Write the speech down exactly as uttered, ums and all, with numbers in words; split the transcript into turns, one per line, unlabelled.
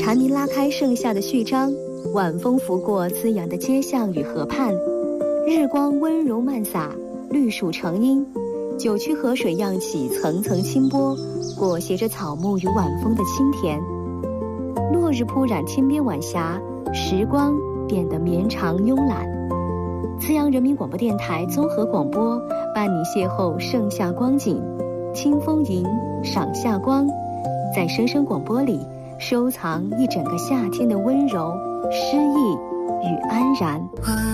蝉鸣拉开盛夏的序章，晚风拂过滋养的街巷与河畔，日光温柔漫洒，绿树成荫，九曲河水漾起层层清波，裹挟着草木与晚风的清甜。落日铺染天边晚霞，时光变得绵长慵懒。资阳人民广播电台综合广播，伴你邂逅盛夏光景，听风吟，赏夏光，在声声广播里收藏一整个夏天的温柔、诗意与安然。